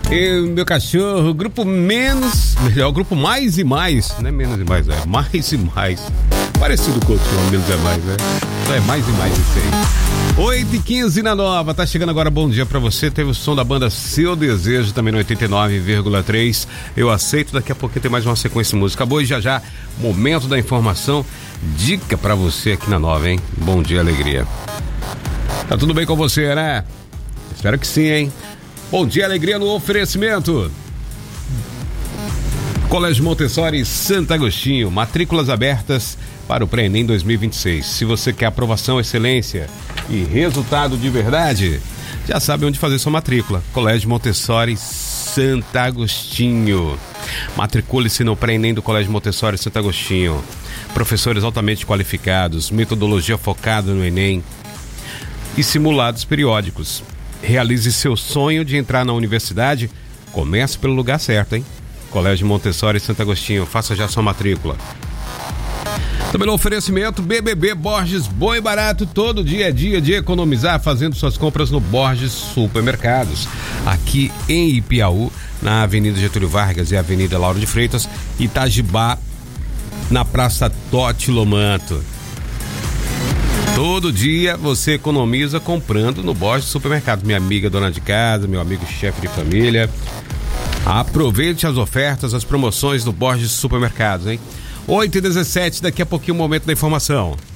Eu, meu cachorro, grupo menos, melhor, grupo mais e mais, não é menos e mais, é mais e mais. Parecido com o outro, menos é mais, né? Então é mais e mais isso aí. 8h15 na Nova, tá chegando agora, bom dia pra você. Teve o som da banda Seu Desejo, também no 89,3. Eu aceito, daqui a pouquinho tem mais uma sequência de música boa e já, momento da informação, dica pra você aqui na Nova, hein? Bom dia, alegria. Tá tudo bem com você, né? Espero que sim, hein? Bom dia, alegria no oferecimento. Colégio Montessori Santo Agostinho, matrículas abertas para o Pré-ENEM 2026. Se você quer aprovação, excelência e resultado de verdade, já sabe onde fazer sua matrícula. Colégio Montessori Santo Agostinho. Matricule-se no Pré-ENEM do Colégio Montessori Santo Agostinho. Professores altamente qualificados, metodologia focada no ENEM e simulados periódicos. Realize seu sonho de entrar na universidade. Comece pelo lugar certo, hein? Colégio Montessori Santo Agostinho, faça já sua matrícula. Também no oferecimento BBB Borges, bom e barato, todo dia é dia de economizar fazendo suas compras no Borges Supermercados. Aqui em Ipiaú, na Avenida Getúlio Vargas e Avenida Lauro de Freitas, Itajibá, na Praça Totti Lomanto. Todo dia você economiza comprando no Borges Supermercado. Minha amiga dona de casa, meu amigo chefe de família. Aproveite as ofertas, as promoções do Borges Supermercados, hein? 8h17, daqui a pouquinho o momento da informação.